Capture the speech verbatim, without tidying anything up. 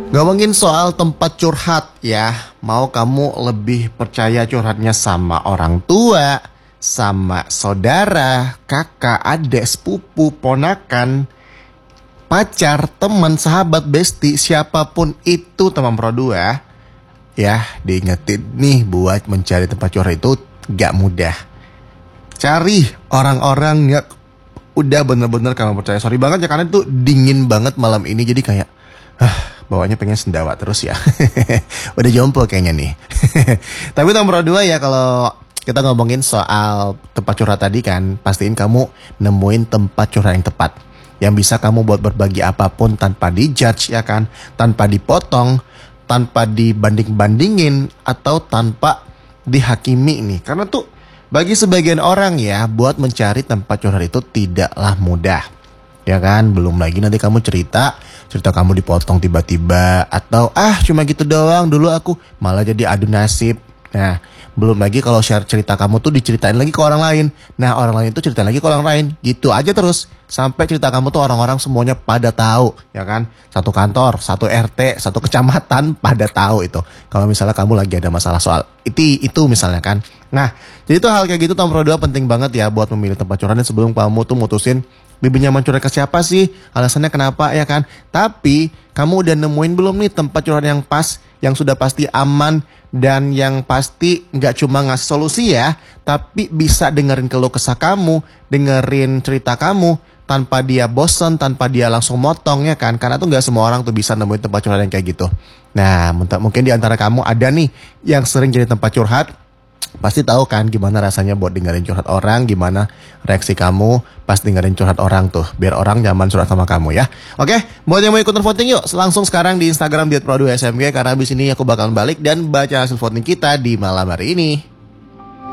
Ngomongin soal tempat curhat ya, mau kamu lebih percaya curhatnya sama orang tua, sama saudara, kakak, adik, sepupu, ponakan, pacar, teman, sahabat, besti, siapapun itu teman Pro dua, ya diingetin nih buat mencari tempat curhat itu gak mudah. Cari orang-orang yang udah bener-bener kamu percaya. Sorry banget ya karena itu dingin banget malam ini, jadi kayak ah, bawahnya pengen sendawa terus ya. Udah jompo kayaknya nih. Tapi nomor dua ya, kalau kita ngomongin soal tempat curhat tadi kan, pastiin kamu nemuin tempat curhat yang tepat, yang bisa kamu buat berbagi apapun tanpa dijudge ya kan, tanpa dipotong, tanpa dibanding-bandingin, atau tanpa dihakimi nih. Karena tuh bagi sebagian orang ya, buat mencari tempat curhat itu tidaklah mudah. Ya kan, belum lagi nanti kamu cerita, cerita kamu dipotong tiba-tiba, atau ah cuma gitu doang dulu aku, malah jadi adu nasib. Nah, belum lagi kalau share cerita kamu tuh diceritain lagi ke orang lain. Nah, orang lain itu ceritain lagi ke orang lain. Gitu aja terus, sampai cerita kamu tuh orang-orang semuanya pada tahu, ya kan? Satu kantor, satu R T, satu kecamatan pada tahu itu. Kalau misalnya kamu lagi ada masalah soal itu, itu misalnya kan. Nah, jadi tuh hal kayak gitu nomor dua penting banget ya buat memilih tempat curhatnya sebelum kamu tuh mutusin Bibi nyaman curhat ke siapa sih? Alasannya kenapa ya kan? Tapi kamu udah nemuin belum nih tempat curhat yang pas, yang sudah pasti aman, dan yang pasti nggak cuma ngasih solusi ya, tapi bisa dengerin keluh kesah kamu, dengerin cerita kamu tanpa dia bosen, tanpa dia langsung motong ya kan? Karena tuh nggak semua orang tuh bisa nemuin tempat curhat yang kayak gitu. Nah, mungkin di antara kamu ada nih yang sering jadi tempat curhat. Pasti tahu kan gimana rasanya buat dengerin curhat orang, gimana reaksi kamu pas dengerin curhat orang tuh, biar orang nyaman curhat sama kamu ya. Oke, buat yang mau ikutan voting yuk, langsung sekarang di Instagram Diet Pro dua S M G, karena abis ini aku bakal balik dan baca hasil voting kita di malam hari ini.